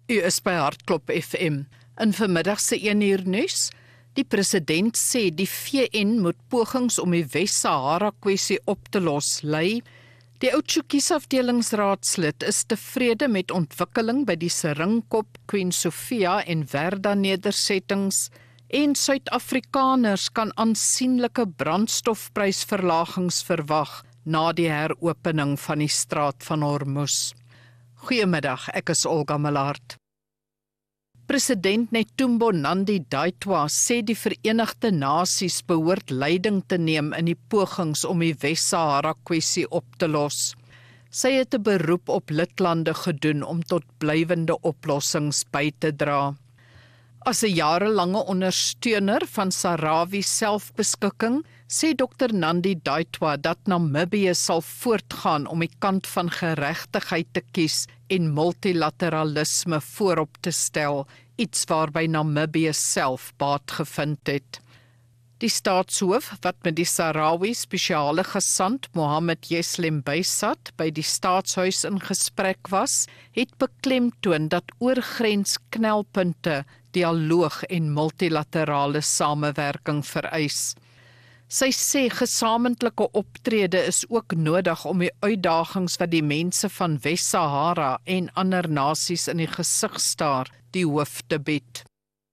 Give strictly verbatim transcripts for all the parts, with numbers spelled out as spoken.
U is by Hartklop F M. In vanmiddag se een uur nuus. Die president sê die V N moet pogings om die Wes-Sahara kwessie op te los lei. Die Oudtshoorn kiesafdelingsraadslid is tevrede met ontwikkeling by die Serinkop, Queen Sofia en Verda nedersettings en Suid-Afrikaners kan aansienlike brandstofprysverlagings verwag na die heropening van die straat van Hormuz. Goeiemiddag, ek is Olga Millard. President Netumbo Nandi-Ndaitwah sê die Verenigde Nasies behoort leiding te neem in die pogings om die Wes-Sahara kwessie op te los. Sy het 'n beroep op lidlande gedoen om tot blywende oplossings by te dra. As 'n jarelange ondersteuner van Sahrawi selfbeskikking, sê dokter Nandi-Ndaitwah dat Namibië sal voortgaan om die kant van geregtigheid te kies en multilateralisme voorop te stel, iets waarby Namibië self baat gevind het. Die staatshoof, wat met die Sahrawi spesiale gesant Mohammed Yeslem Baysat by die staatshuis in gesprek was, het beklemtoon dat oorgrensknelpunte dialoog en multilaterale samewerking vereis. Sy sê gesamentlike optrede is ook nodig om die uitdagings wat die mense van Wes-Sahara en ander nasies in die gesig staar, die hoof te bied.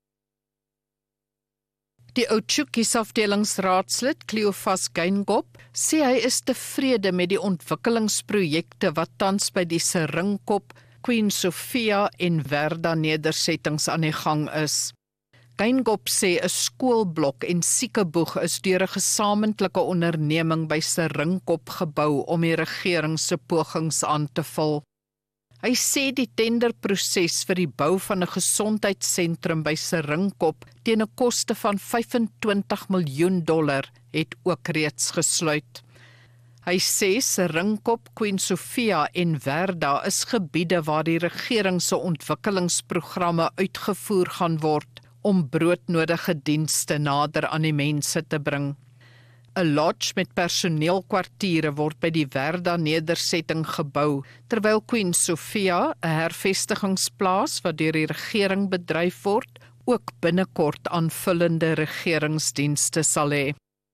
Die Oudtshoorn kiesafdelingsraadslid Cleophas Geingob sê hy is tevrede met die ontwikkelingsprojekte wat tans by die Serinkop, Queen Sofia en Verda nedersettings aan die gang is. Geingob sê 'n skoolblok en siekeboeg is deur 'n gesamentlike onderneming by Serinkop gebou om die regering se pogings aan te vul. Hy sê die tenderproses vir die bou van 'n gesondheidssentrum by Serinkop teen 'n koste van vyfentwintig miljoen dollar het ook reeds gesluit. Hy sê Serinkop, Queen Sofia en Verda is gebiede waar die regering se ontwikkelingsprogramme uitgevoer gaan word om broodnodige dienste nader aan die mense te bring. 'n Lodge met personeelkwartiere word by die Verda nedersetting gebou, terwyl Queen Sofia, 'n hervestigingsplaas wat deur die regering bedryf word, ook binnekort aanvullende regeringsdienste sal hê.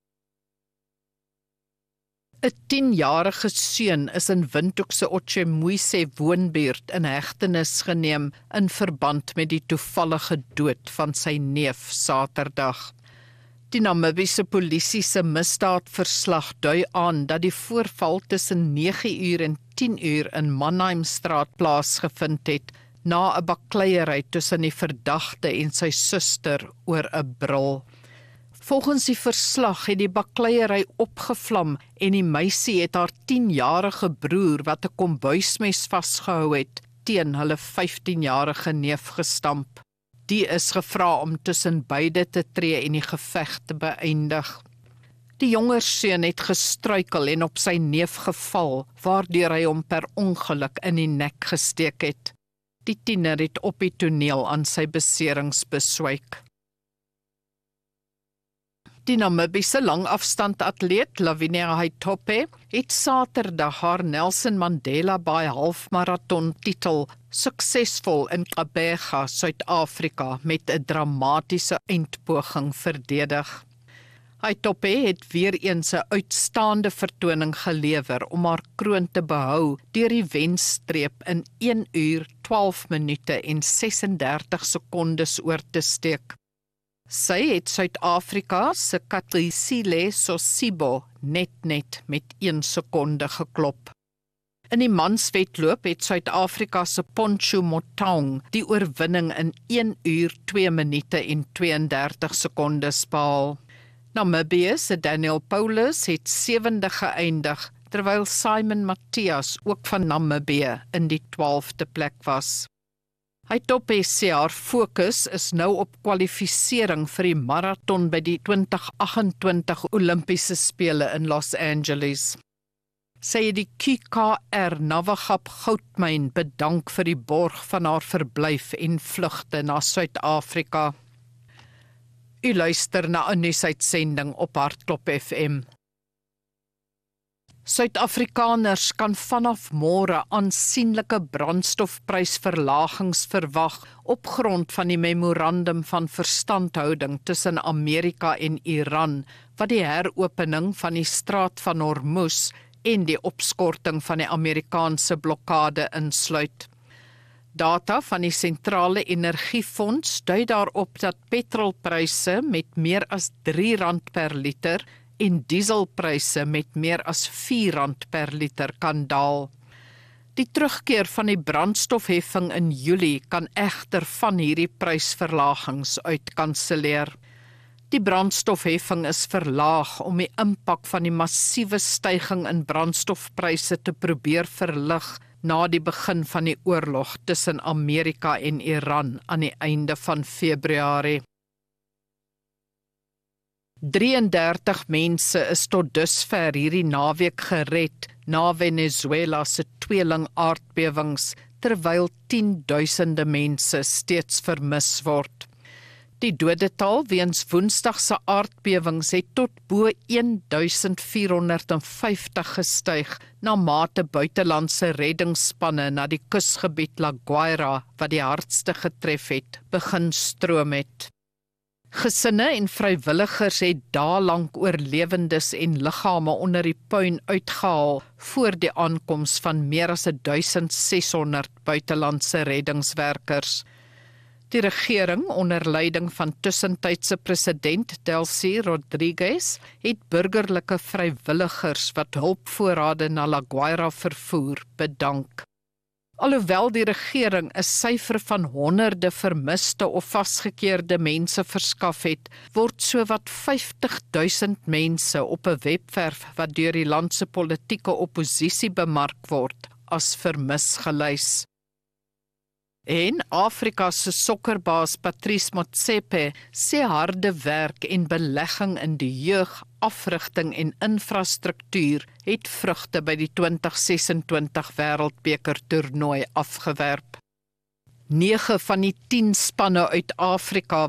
'n tienjarige seun is in Windhoek se Otjimuise woonbuurt in hegtenis geneem in verband met die toevallige dood van sy neef Saterdag. Die Namibiese polisie se misdaadverslag dui aan dat die voorval tussen nege uur en tien uur in Mannheimstraat plaasgevind het na 'n bakleierery tussen die verdagte en sy suster oor 'n bril. Volgens die verslag het die bakleierery opgevlam en die meisie het haar tienjarige broer wat 'n kombuismes vasgehou het, teen hulle vyftienjarige neef gestamp. Die is gevra om tussen beide te tree en die geveg te beëindig. Die jonger seun het gestruikel en op sy neef geval, waardeur hy hom per ongeluk in die nek gesteek het. Die tiener het op die toneel aan sy beserings beswyk. Die Namibiese langafstandatleet Lavinia Haitope het Saterdag haar Nelson Mandela Bay halfmarathon titel suksesvol in Gqeberha, Suid-Afrika met 'n dramatiese eindpoging verdedig. Haitope het weer eens 'n uitstaande vertoning gelewer om haar kroon te behou deur die wenstreep in een uur, twaalf minute en sesendertig sekondes oor te steek. Sy het Suid-Afrika se Katisile Sosibo net net met een sekonde geklop. In die manswedloop het Suid-Afrika se Poncho Motaung die oorwinning in een uur, twee minute en tweeëndertig sekondes behaal. Namibië se Daniel Paulus het sewende geëindig, terwyl Simon Matthias ook van Namibië in die twaalfde plek was. Haitope sê haar fokus is nou op kwalifisering vir die marathon by die twintig agt-en-twintig Olimpiese Spele in Los Angeles. Sy het die Q K R Navagap goudmyn bedank vir die borg van haar verblyf en vlugte na Suid-Afrika. U luister na 'n nuusuitsending op Hartklop F M. Suid-Afrikaners kan vanaf môre aansienlike brandstofprysverlagings verwag op grond van die memorandum van verstandhouding tussen Amerika en Iran, wat die heropening van die Straat van Hormuz en die opskorting van die Amerikaanse blokkade insluit. Data van die Sentrale Energiefonds dui daarop dat petrolpryse met meer as drie rand per liter en dieselpryse met meer as vier rand per liter kan daal. Die terugkeer van die brandstofheffing in Julie kan egter van hierdie prysverlagings uitkanselleer. Die brandstofheffing is verlaag om die impak van die massiewe stygings in brandstofpryse te probeer verlig na die begin van die oorlog tussen Amerika en Iran aan die einde van Februarie. drieëndertig mense is tot dusver hierdie naweek gered na Venezuela se tweeling aardbewings, terwyl tienduisende mense steeds vermis word. Die dodetal weens Woensdag se aardbewings het tot bo duisend vierhonderd vyftig gestyg, na mate buitelandse reddingsspanne na die kusgebied La Guaira, wat die hardste getref het, begin stroom het. Gesinne en vrywilligers het daelang oorlewendes en liggame onder die puin uitgehaal voor die aankoms van meer as duisend seshonderd buitelandse reddingswerkers. Die regering onder leiding van tussentydse president Delcy Rodriguez het burgerlike vrywilligers wat hulpvoorrade na La Guaira vervoer bedank. Alhoewel die regering 'n syfer van honderde vermiste of vasgekeerde mense verskaf het, word sowat vyftig duisend mense op 'n webwerf wat deur die land se politieke opposisie bemark word, as vermis gelys. En Afrika se sokkerbaas Patrice Motsepe sê harde werk en belegging in die jeug, afrigting en infrastruktuur het vrugte by die twintig sesentwintig Wêreldbeker toernooi afgewerp. nege van die tien spanne uit Afrika